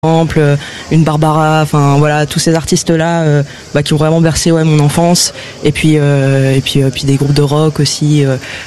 une Barbara, enfin voilà, tous ces artistes-là qui ont vraiment bercé mon enfance. Et puis des groupes de rock aussi,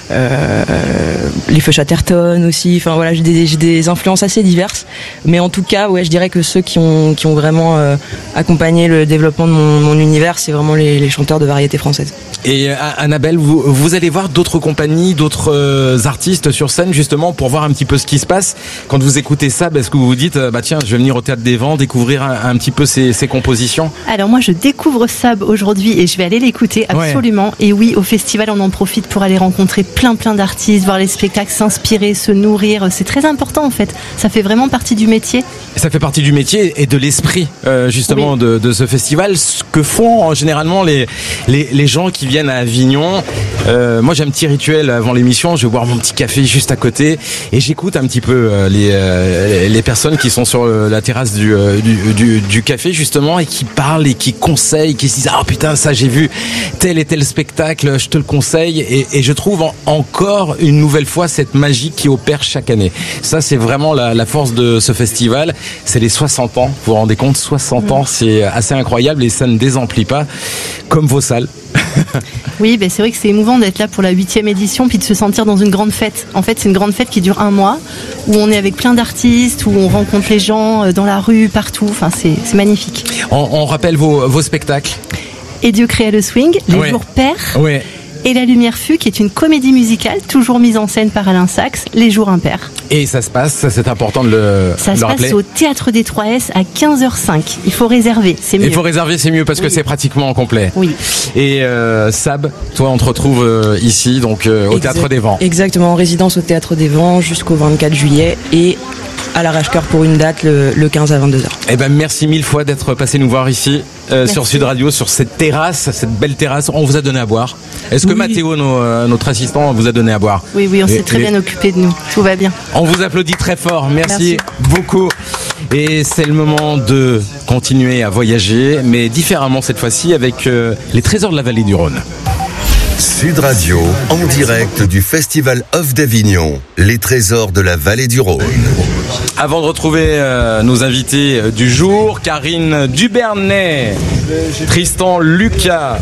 les Feu Chatterton aussi. Enfin voilà, j'ai des influences assez diverses. Mais en tout cas, je dirais que ceux qui ont vraiment accompagné le développement de mon univers, c'est vraiment les chanteurs de variété française. Et Annabelle, vous allez voir d'autres compagnies, d'autres artistes sur scène justement pour voir un petit peu ce qui se passe. Quand vous écoutez ça, est-ce que vous vous dites tiens, je vais venir au Théâtre des Vents découvrir un petit peu ses compositions? Alors moi je découvre Sab aujourd'hui et je vais aller l'écouter absolument. Ouais. Et oui, au festival on en profite pour aller rencontrer plein d'artistes, voir les spectacles, s'inspirer, se nourrir. C'est très important en fait. Ça fait vraiment partie du métier. Ça fait partie du métier et de l'esprit justement de ce festival. Ce que font généralement les gens qui viennent à Avignon. Moi j'ai un petit rituel avant l'émission. Je vais boire mon petit café juste à côté et j'écoute un petit peu les personnes qui sont sur la terrasse du café justement et qui parlent et qui conseillent, qui se disent putain, ça j'ai vu tel et tel spectacle, je te le conseille. Et je trouve encore une nouvelle fois cette magie qui opère chaque année. Ça c'est vraiment la force de ce festival. C'est les 60 ans, vous vous rendez compte, 60 ans, c'est assez incroyable et ça ne désemplit pas comme vos salles. Oui, c'est vrai que c'est émouvant d'être là pour la 8e édition puis de se sentir dans une grande fête. En fait, c'est une grande fête qui dure 1 mois où on est avec plein d'artistes, où on rencontre les gens dans la rue, partout. Enfin, c'est magnifique. On rappelle vos spectacles. Et Dieu créa le swing, Les Jours Pairs. Oui. Et La Lumière fut, qui est une comédie musicale, toujours mise en scène par Alain Sachs, Les Jours Impairs. Et ça se passe, ça c'est important de le rappeler. Ça se passe au Théâtre des 3S à 15h05. Il faut réserver, c'est mieux. Il faut réserver, c'est mieux parce que c'est pratiquement complet. Oui. Et Sab, toi on te retrouve ici, donc au Théâtre des Vents. Exactement, en résidence au Théâtre des Vents jusqu'au 24 juillet et à l'Arrache-Cœur pour une date le 15 à 22h. Merci 1000 fois d'être passé nous voir ici sur Sud Radio, sur cette terrasse, cette belle terrasse. On vous a donné à boire. Est-ce que Mathéo, notre assistant, vous a donné à boire? Oui, on s'est très bien occupé de nous. Tout va bien. On vous applaudit très fort. Merci beaucoup. Et c'est le moment de continuer à voyager, mais différemment cette fois-ci avec les trésors de la vallée du Rhône. Sud Radio, en direct du Festival Off d'Avignon, les trésors de la vallée du Rhône. Avant de retrouver nos invités du jour, Karine Dubernay, Tristan Lucas,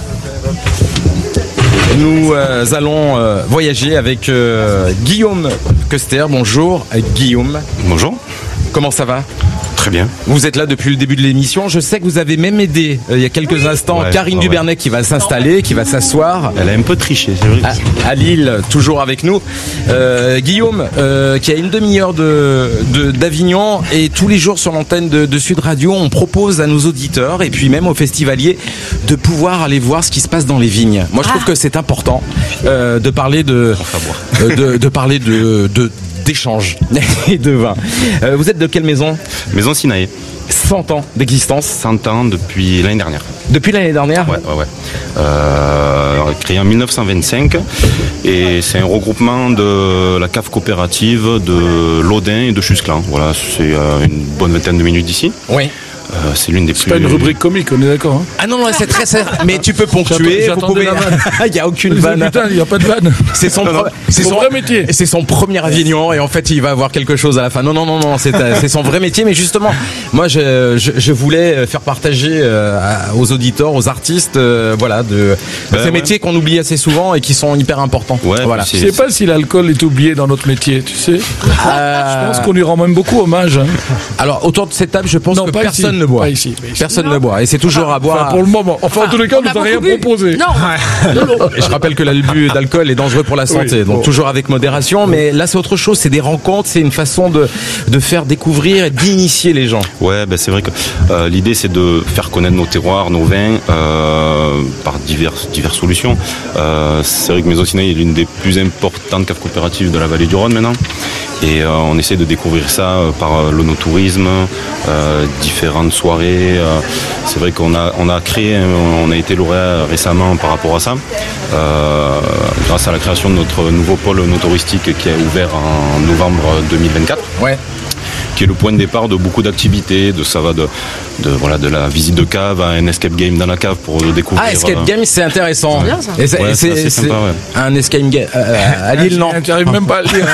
nous allons voyager avec Guillaume Köster. Bonjour Guillaume. Bonjour. Comment ça va ? Très bien. Vous êtes là depuis le début de l'émission. Je sais que vous avez même aidé il y a quelques instants Karine Dubernay qui va s'installer, qui va s'asseoir. Elle a un peu triché, c'est vrai. À Lille, toujours avec nous. Guillaume, qui a une demi-heure d'Avignon et tous les jours sur l'antenne de Sud Radio, on propose à nos auditeurs et puis même aux festivaliers de pouvoir aller voir ce qui se passe dans les vignes. Moi, je trouve que c'est important de parler d'échange et de vin. Vous êtes de quelle maison ? Maison Sinaï. 100 ans d'existence. 100 ans depuis l'année dernière. Depuis l'année dernière ? Ouais. Créé en 1925 et c'est un regroupement de la cave coopérative de Laudin et de Chusclan. Voilà, c'est une bonne vingtaine de minutes d'ici. Oui. C'est l'une des plus. C'est pas une rubrique comique, on est d'accord. Hein. Ah non, c'est très serre. Mais tu peux ponctuer. Il n'y a aucune vanne. Putain, il n'y a pas de vanne. C'est son vrai métier. C'est son premier Avignon et en fait, il va avoir quelque chose à la fin. Non, c'est son vrai métier. Mais justement, moi, je voulais faire partager aux auditeurs, aux artistes, de ces métiers qu'on oublie assez souvent et qui sont hyper importants. Ouais, voilà. Je sais pas si l'alcool est oublié dans notre métier, tu sais. Je pense qu'on lui rend même beaucoup hommage. Hein. Alors, autour de cette table, je pense que personne ne boit. Personne ne boit. Et c'est toujours à boire. Pour le moment. Enfin, en tous les cas, on ne t'a rien proposé. Non. Je rappelle que l'abus d'alcool est dangereux pour la santé. Donc, toujours avec modération. Mais là, c'est autre chose. C'est des rencontres. C'est une façon de faire découvrir et d'initier les gens. Ouais, c'est vrai que l'idée, c'est de faire connaître nos terroirs, nos vins, par diverses solutions. C'est vrai que Maison Sinaï est l'une des plus importantes caves coopératives de la vallée du Rhône maintenant. Et on essaie de découvrir ça par l'onotourisme, différentes soirées. C'est vrai qu'on a créé, on a été lauréat récemment par rapport à ça, grâce à la création de notre nouveau pôle onotouristique qui a ouvert en novembre 2024. Ouais. qui est le point de départ de beaucoup d'activités. Ça va de la visite de cave à un escape game dans la cave pour découvrir. Ah, escape game, c'est intéressant. C'est bien, ça. Et c'est assez sympa, ouais. un escape game à Lille, non? J'arrive même pas à le dire.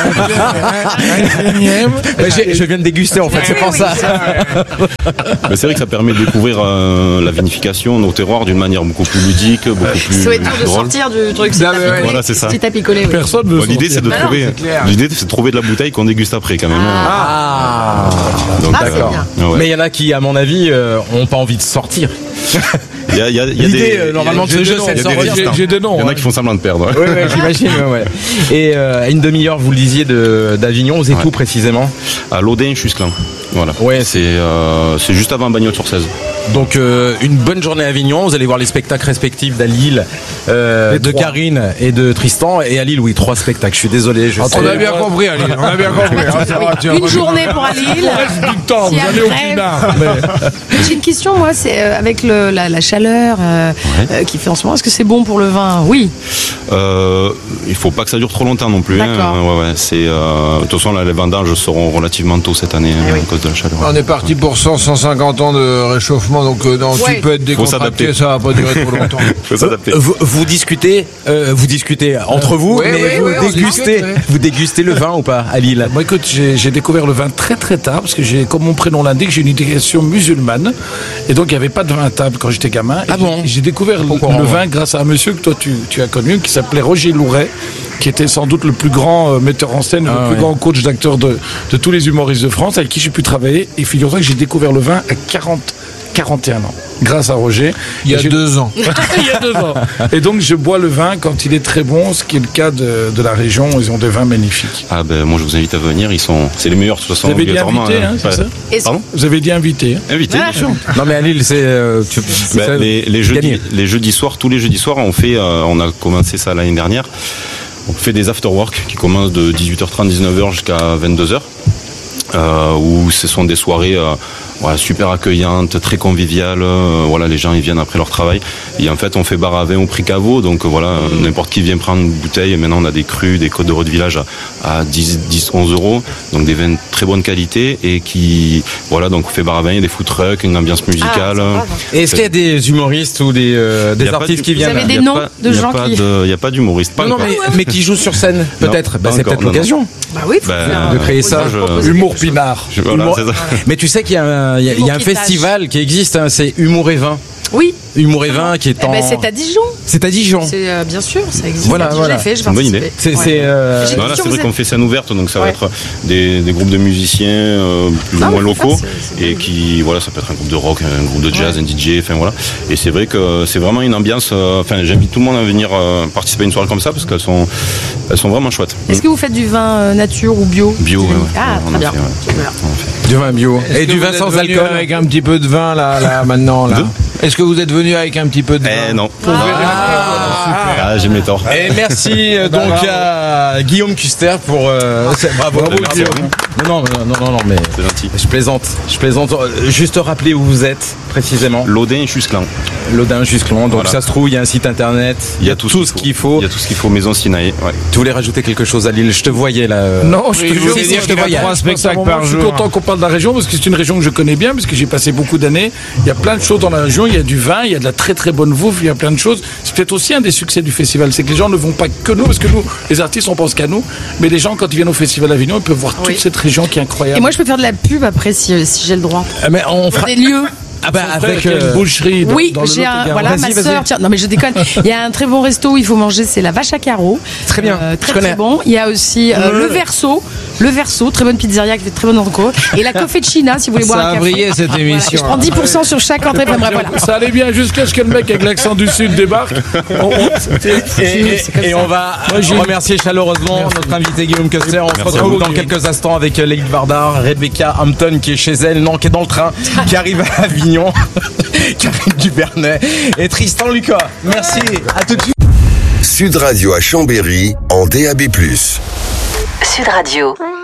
Je viens de déguster en fait, c'est pour ça. Mais c'est vrai que ça permet de découvrir la vinification, nos terroirs d'une manière beaucoup plus ludique, beaucoup plus Ça va être dur de drôle. sortir du truc. Voilà, c'est ça. Si t'as picolé. Oui. Personne ne veut L'idée c'est de sortir. trouver de la bouteille qu'on déguste après quand même. Ah, Donc, c'est d'accord. bien. Ouais. Mais il y en a qui, à mon avis, ont pas envie de sortir. Il y a L'idée, des normalement, de ce jeu, c'est de sortir. J'ai des noms. Il y en a qui font semblant de perdre. Oui, j'imagine. Ouais. Et à une demi-heure, vous le disiez, d'Avignon, vous êtes où précisément? À Lodin, Chusclin. Voilà. Ouais. C'est juste avant Bagnols-sur-Cèze. Donc une bonne journée à Avignon, vous allez voir les spectacles respectifs d'à Lille, de Karine et de Tristan, et à Lille, oui, 3 spectacles, je suis désolé. On a bien compris, Aline, on a bien compris. Une journée pour aller à Lille. Du temps, vous Si allez au après- pinard. J'ai une question, moi, c'est avec la chaleur qui fait en ce moment, est-ce que c'est bon pour le vin? Oui. Il faut pas que ça dure trop longtemps non plus. D'accord. De toute façon, là, les vendanges seront relativement tôt cette année à cause de la chaleur. On est parti pour 150 ans de réchauffement, donc Ouais. tu peux être décontracté, s'adapter. ça va pas durer trop longtemps. Faut s'adapter. Vous discutez entre vous, Oui, mais oui, on discute, oui. vous dégustez le vin ou pas à Lille? Moi, écoute, j'ai découvert le vin très très tard parce que comme mon prénom l'indique, j'ai une éducation musulmane et donc il n'y avait pas de vin à table quand j'étais gamin. Ah Et bon? J'ai découvert le vin grâce à un monsieur que toi tu as connu qui s'appelait Roger Louret, qui était sans doute le plus grand metteur en scène, le plus grand coach d'acteurs de tous les humoristes de France, avec qui j'ai pu travailler. Et figure-toi que j'ai découvert le vin à 41 ans, grâce à Roger. Il y a Et 2 ans. il y a 2 ans. Et donc je bois le vin quand il est très bon, ce qui est le cas de la région. Ils ont des vins magnifiques. Ah ben moi je vous invite à venir, c'est les meilleurs de toute façon. Vous avez dit obligatoirement, invité, hein, c'est ça? Pardon? Vous avez dit invité. Hein. Invité, bien sûr. Non mais à Lille, c'est Les jeudis soirs, tous les jeudis soirs, on a commencé ça l'année dernière. On fait des after-work qui commencent de 18h30, 19h jusqu'à 22h. Où ce sont des soirées super accueillantes, très conviviales. Les gens ils viennent après leur travail. Et en fait, on fait bar à vin au prix caveau. Donc n'importe qui vient prendre une bouteille. Et maintenant, on a des crus, des côtes de rôde village à 10, 11 euros. Donc des vins de très bonne qualité et donc on fait bar à vin, il y a des food trucks, une ambiance musicale. Et est-ce qu'il y a des humoristes ou des artistes qui viennent? Vous avez des noms de gens qui... Il n'y a pas d'humoriste. Non, mais qui jouent sur scène, peut-être. pas C'est encore, peut-être non, l'occasion. Bah oui, faut faire, de créer ça. Humour pinard. Voilà, c'est ça. Mais tu sais qu'il y a un Humour qui festival qui existe, hein, c'est Humour et Vin. Oui. Humour et Vin qui est en... C'est à Dijon. C'est à Dijon. C'est bien sûr, ça existe. Voilà, Je l'ai fait, je C'est une bonne idée. participé. C'est J'ai une Voilà, question, c'est vrai vous qu'on êtes- fait scène ouverte, donc ça va Ouais. être des groupes de musiciens plus ou Ah, moins mais locaux c'est et qui ça peut être un groupe de rock, un groupe de jazz, un DJ, enfin voilà. Et c'est vrai que c'est vraiment une ambiance. J'invite tout le monde à venir participer à une soirée comme ça parce qu'elles sont vraiment chouettes. Est-ce que vous faites du vin nature ou bio? Bio, ouais, Ah, on très en bien. fait, ouais. Super. du vin bio. Est-ce Et que du vous vin êtes sans venu alcool. avec un petit peu de vin là maintenant là. Est-ce que vous êtes venu avec un petit peu de vin? Non. Ah, J'ai mes torts. Et merci donc à Guillaume Custer pour bravo Guillaume. Non mais C'est gentil. je plaisante. Juste rappeler où vous êtes précisément. Lodin et Chusclin. Lodin Jusclon. Donc Voilà. ça se trouve, il y a un site internet. Il y a tout ce qu'il faut. Il y a tout ce qu'il faut. Maison Sinaï. Ouais. Tu voulais rajouter quelque chose à Lille? Je te voyais là. Non, je te jure, si, je te voyais. 3 spectacles par Je suis jour. content qu'on parle de la région parce que c'est une région que je connais bien parce que j'ai passé beaucoup d'années. Il y a plein de choses dans la région. Il y a du vin, il y a de la très très bonne bouffe, il y a plein de choses. C'est peut-être aussi un des succès du festival, c'est que les gens ne vont pas que nous parce que nous, les artistes, on pense qu'à nous, mais les gens quand ils viennent au festival Avignon, ils peuvent voir Oui. toute cette région qui est incroyable. Et moi, je peux faire de la pub après si j'ai le droit. Mais on fera. Des lieux. Ah bah avec une boucherie dans, Oui, dans le j'ai Lot-et-Garonne. voilà ma Vas-y. sœur. Tiens, non mais je déconne. Il y a un très bon resto où il faut manger, c'est la Vache à Carreaux. Très bien, je très connais. très bon. Il y a aussi le Verso, très bonne pizzeria qui fait très bonne rencontre. Et la Cofficina si vous voulez boire Ça un a café. brillé cette Voilà. émission. Je prends 10% sur chaque entrée. Enfin, bref, voilà. Ça allait bien jusqu'à ce que le mec avec l'accent du Sud débarque. Et on va remercier chaleureusement notre invité Guillaume Custer. On se Merci retrouve à dans vous. quelques instants avec Lady Vardar, Rebecca Hampton qui est chez elle, non, qui est dans le train, qui arrive à Avignon, Karine Duvernay et Tristan Lucas. Merci, à tout de suite. Sud Radio à Chambéry en DAB+. Sud Radio.